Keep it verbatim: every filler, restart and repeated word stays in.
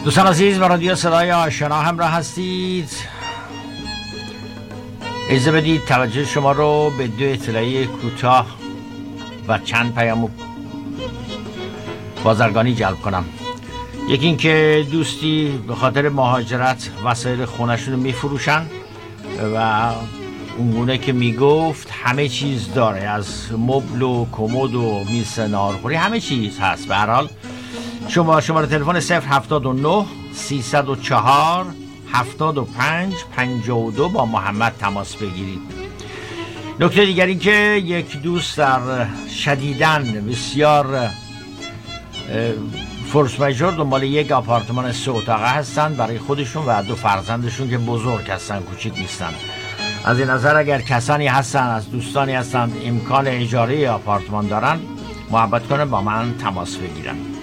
دوستان عزیز، با رادیو صدای آشنا همراه هستید. اجازه بدید توجه شما رو به دو اطلاعیه کوتاه و چند پیام بازرگانی جلب کنم. یکی این که دوستی به خاطر مهاجرت وسایل خونشون رو میفروشن و اونگونه که میگفت همه چیز داره، از مبل و کمد و میز ناهارخوری همه چیز هست. به هر حال شما شماره تلفن صفر هفتاد و نه سیصد و چهار هفتاد و پنج پنجاه و دو با محمد تماس بگیرید. نکته دیگر این که یک دوست در شدیداً بسیار فورس ماژور دنبال یک آپارتمان سه اتاقه هستند برای خودشون و دو فرزندشون که بزرگ هستن، کوچیک نیستن. از این نظر اگر کسانی هستن، از دوستانی هستند امکان اجاره آپارتمان دارن، محبت کنن با من تماس بگیرن.